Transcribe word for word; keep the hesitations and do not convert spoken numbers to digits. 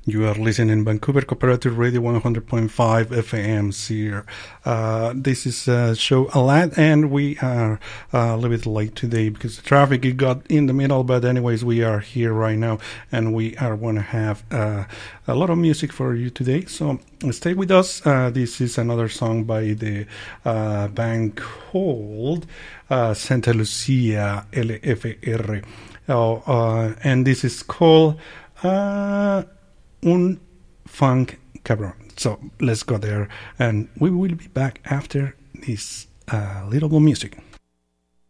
You are listening Vancouver Cooperative Radio one hundred point five F M here. Uh, this is uh, show a lot, and we are uh, a little bit late today because the traffic it got in the middle. But anyways, we are here right now, and we are going to have uh, a lot of music for you today. So stay with us. Uh, this is another song by the uh, band called uh, Santa Lucia L F R, uh, uh, and this is called. Uh, Un funk cabron. So let's go there, and we will be back after this uh, little music.